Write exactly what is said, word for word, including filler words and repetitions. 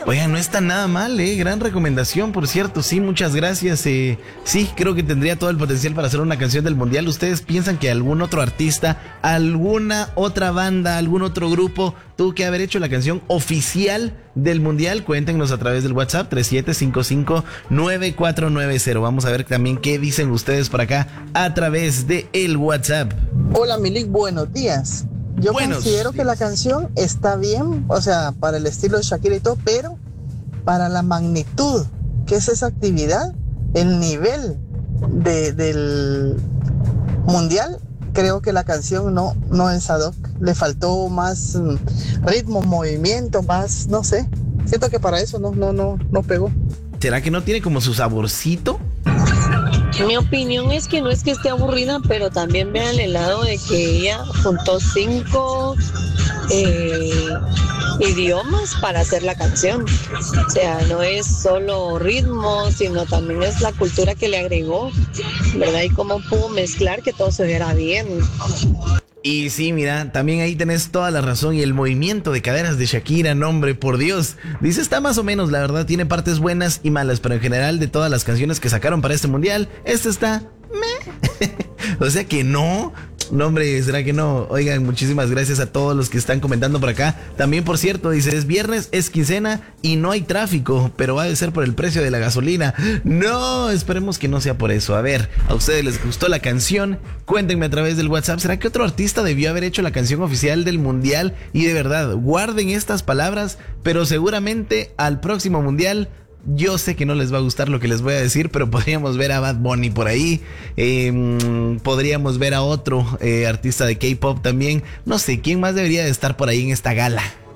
Oigan, no está nada mal, ¿eh? Gran recomendación, por cierto. Sí, muchas gracias. Eh, sí, creo que tendría todo el potencial para hacer una canción del Mundial. ¿Ustedes piensan que algún otro artista, alguna otra banda, algún otro grupo tuvo que haber hecho la canción oficial del Mundial? Cuéntenos a través del WhatsApp tres siete cinco cinco nueve cuatro nueve cero. Vamos a ver también qué dicen ustedes por acá a través de el WhatsApp. Hola, Milik, buenos días. Yo Buenos considero días. que la canción está bien, o sea, para el estilo de Shakira y todo, pero para la magnitud que es esa actividad, el nivel de, del Mundial, creo que la canción no, no es ad hoc. Le faltó más ritmo, movimiento, más, no sé. Siento que para eso no, no, no, no pegó. ¿Será que no tiene como su saborcito? Mi opinión es que no es que esté aburrida, pero también vean el lado de que ella juntó cinco eh, idiomas para hacer la canción. O sea, no es solo ritmo, sino también es la cultura que le agregó, ¿verdad? Y cómo pudo mezclar que todo se viera bien. Y sí, mira, también ahí tenés toda la razón. Y el movimiento de caderas de Shakira, no, hombre, por Dios. Dice, está más o menos, la verdad, tiene partes buenas y malas, pero en general de todas las canciones que sacaron para este mundial, esta está meh. O sea que no. No, hombre, ¿será que no? Oigan, muchísimas gracias a todos los que están comentando por acá. También, por cierto, dice, es viernes, es quincena y no hay tráfico, pero va a ser por el precio de la gasolina. No, esperemos que no sea por eso. A ver, ¿a ustedes les gustó la canción? Cuéntenme a través del WhatsApp. ¿Será que otro artista debió haber hecho la canción oficial del Mundial? Y de verdad, guarden estas palabras, pero seguramente al próximo Mundial... Yo sé que no les va a gustar lo que les voy a decir, pero podríamos ver a Bad Bunny por ahí. Eh, podríamos ver a otro eh, artista de K-pop también. No sé, ¿quién más debería de estar por ahí en esta gala?